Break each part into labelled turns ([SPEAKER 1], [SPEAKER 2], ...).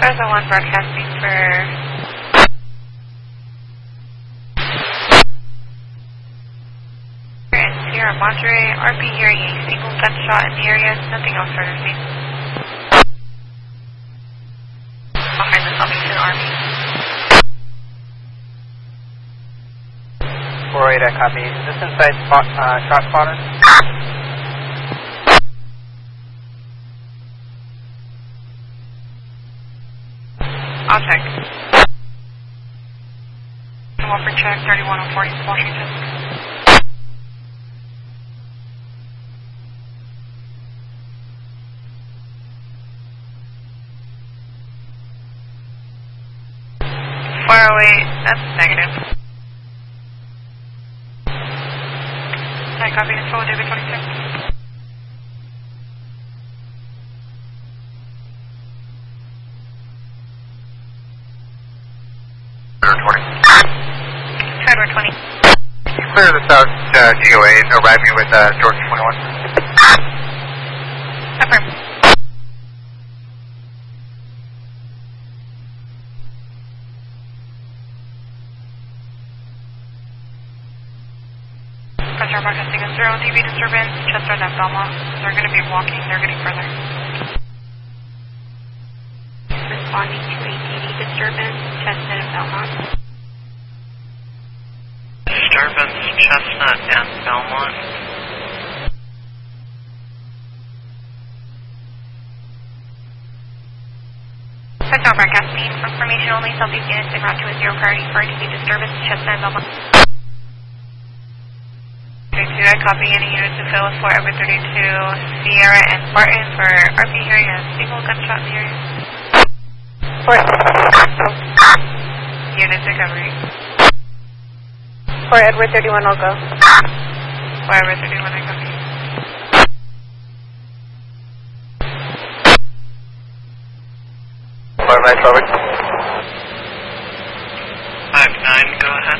[SPEAKER 1] Plaza 1 broadcasting for and Sierra Madre. RP hearing a single gunshot in the area. Nothing else further seen. Behind the Salvation Army.
[SPEAKER 2] 408, I copy. Is this inside shot spotter?
[SPEAKER 1] I'll check. One for check, 3104 East Washington. That's negative. I copy info, David 26. Federal 20.
[SPEAKER 3] Clear the south GOA, arriving with George 21.
[SPEAKER 1] Affirm. Pressure broadcasting is 0 dB disturbance, Chester and Belmont. They're going to be walking, they're getting further. Responding to a dB disturbance, Chester and Belmont.
[SPEAKER 4] Disturbance, Chestnut and Belmont.
[SPEAKER 1] Touchdown broadcasting. Information only. Southeast units en route to a 0 priority for any disturbance. Chestnut and Belmont. 32, I copy any units to fill for Edward 32, Sierra and Spartan for RP hearing a single gunshot in the area. Units recovery.
[SPEAKER 5] For Edward 31, I'll go.
[SPEAKER 1] For Edward 31, I copy.
[SPEAKER 3] Right, Robert.
[SPEAKER 4] 5-9, go ahead.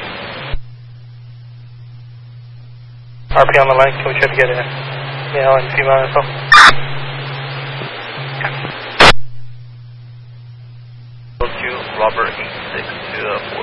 [SPEAKER 2] RP on the line, can we try to get a male and female info?
[SPEAKER 4] Robert 86 to